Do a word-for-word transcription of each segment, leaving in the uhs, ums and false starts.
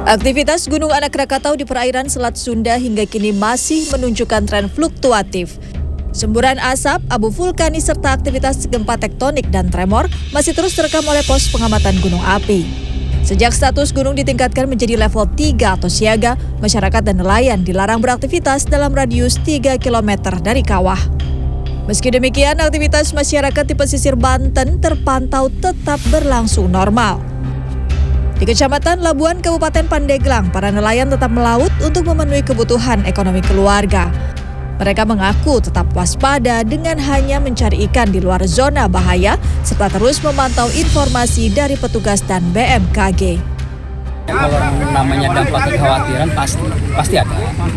Aktivitas Gunung Anak Krakatau di perairan Selat Sunda hingga kini masih menunjukkan tren fluktuatif. Semburan asap, abu vulkanis serta aktivitas gempa tektonik dan tremor masih terus terekam oleh pos pengamatan gunung api. Sejak status gunung ditingkatkan menjadi level tiga atau siaga, masyarakat dan nelayan dilarang beraktivitas dalam radius tiga kilometer dari kawah. Meski demikian, aktivitas masyarakat di pesisir Banten terpantau tetap berlangsung normal. Di Kecamatan Labuan, Kabupaten Pandeglang, para nelayan tetap melaut untuk memenuhi kebutuhan ekonomi keluarga. Mereka mengaku tetap waspada dengan hanya mencari ikan di luar zona bahaya, serta terus memantau informasi dari petugas dan B M K G. Kalau namanya dampak kekhawatiran pasti pasti ada.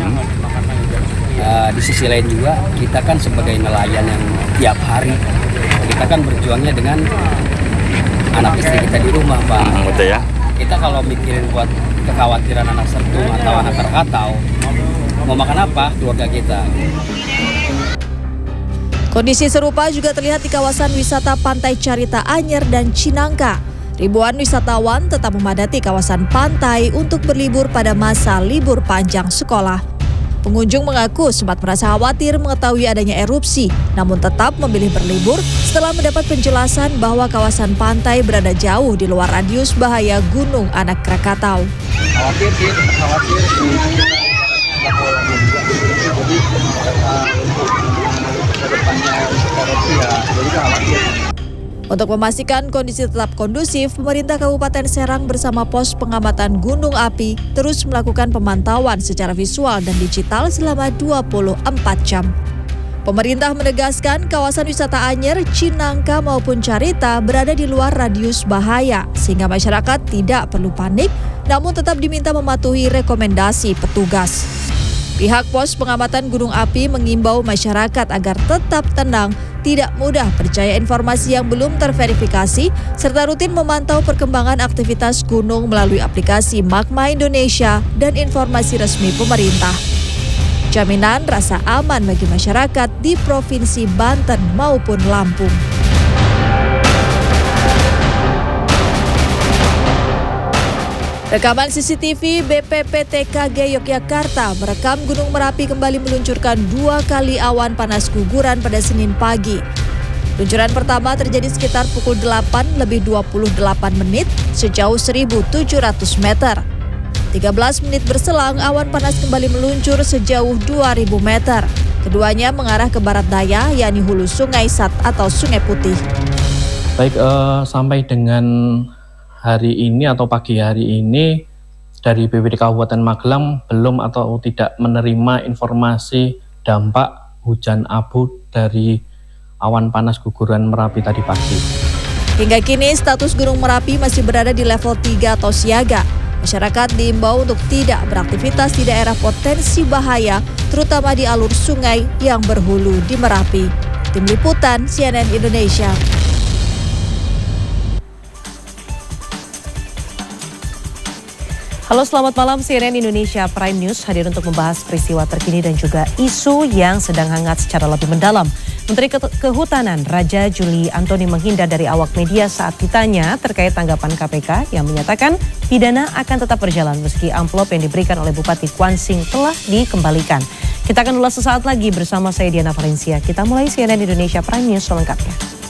Uh, di sisi lain juga kita kan sebagai nelayan yang tiap hari kita kan berjuangnya dengan anak istri kita di rumah, Pak. Betul ya. Kita kalau mikirin buat kekhawatiran anak sertung atau anak Krakatau, mau makan apa keluarga kita. Kondisi serupa juga terlihat di kawasan wisata Pantai Carita Anyer dan Cinangka. Ribuan wisatawan tetap memadati kawasan pantai untuk berlibur pada masa libur panjang sekolah. Pengunjung mengaku sempat merasa khawatir mengetahui adanya erupsi, namun tetap memilih berlibur setelah mendapat penjelasan bahwa kawasan pantai berada jauh di luar radius bahaya Gunung Anak Krakatau. Khawatir sih, tetap khawatir. Jadi untuk memastikan kondisi tetap kondusif, pemerintah Kabupaten Serang bersama pos pengamatan gunung api terus melakukan pemantauan secara visual dan digital selama dua puluh empat jam. Pemerintah menegaskan kawasan wisata Anyer, Cinangka maupun Carita berada di luar radius bahaya sehingga masyarakat tidak perlu panik, namun tetap diminta mematuhi rekomendasi petugas. Pihak pos pengamatan gunung api mengimbau masyarakat agar tetap tenang, tidak mudah percaya informasi yang belum terverifikasi, serta rutin memantau perkembangan aktivitas gunung melalui aplikasi Magma Indonesia dan informasi resmi pemerintah. Jaminan rasa aman bagi masyarakat di Provinsi Banten maupun Lampung. Rekaman C C T V B P P T K G Yogyakarta merekam Gunung Merapi kembali meluncurkan dua kali awan panas guguran pada Senin pagi. Luncuran pertama terjadi sekitar pukul delapan lebih dua puluh delapan menit sejauh seribu tujuh ratus meter. tiga belas menit berselang, awan panas kembali meluncur sejauh dua ribu meter. Keduanya mengarah ke barat daya, yakni hulu Sungai Sat atau Sungai Putih. Baik, uh, sampai dengan hari ini atau pagi hari ini dari B P D Kabupaten Magelang belum atau tidak menerima informasi dampak hujan abu dari awan panas guguran Merapi tadi pagi. Hingga kini status Gunung Merapi masih berada di level tiga atau siaga. Masyarakat diimbau untuk tidak beraktivitas di daerah potensi bahaya, terutama di alur sungai yang berhulu di Merapi. Tim Liputan C N N Indonesia. Halo, selamat malam. C N N Indonesia Prime News hadir untuk membahas peristiwa terkini dan juga isu yang sedang hangat secara lebih mendalam. Menteri Ke- Kehutanan Raja Juli Antoni menghindar dari awak media saat ditanya terkait tanggapan K P K yang menyatakan pidana akan tetap berjalan meski amplop yang diberikan oleh Bupati Kwan Sing telah dikembalikan. Kita akan ulas sesaat lagi bersama saya Diana Valencia. Kita mulai C N N Indonesia Prime News selengkapnya.